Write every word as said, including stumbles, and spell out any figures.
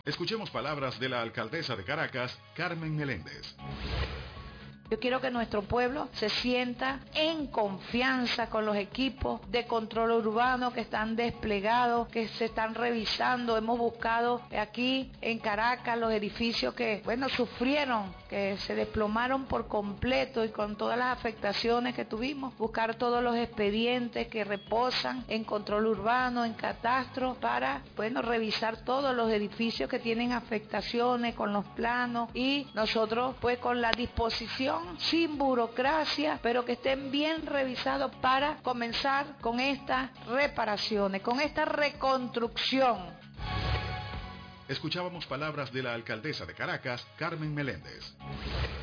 Escuchemos palabras de la alcaldesa de Caracas, Carmen Meléndez. Yo quiero que nuestro pueblo se sienta en confianza con los equipos de control urbano que están desplegados, que se están revisando. Hemos buscado aquí en Caracas los edificios que, bueno, sufrieron, que se desplomaron por completo y con todas las afectaciones que tuvimos. Buscar todos los expedientes que reposan en control urbano, en catastro, para, bueno, revisar todos los edificios que tienen afectaciones con los planos y nosotros, pues, con la disposición sin burocracia, pero que estén bien revisados para comenzar con estas reparaciones, con esta reconstrucción. Escuchábamos palabras de la alcaldesa de Caracas, Carmen Meléndez.